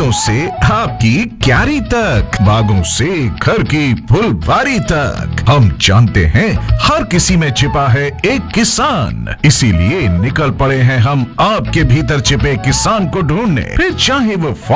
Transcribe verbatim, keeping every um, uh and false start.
खेतों से आपकी क्यारी तक, बागों से घर की फुलवारी तक, हम जानते हैं हर किसी में छिपा है एक किसान। इसीलिए निकल पड़े हैं हम आपके भीतर छिपे किसान को ढूंढने। फिर चाहे वो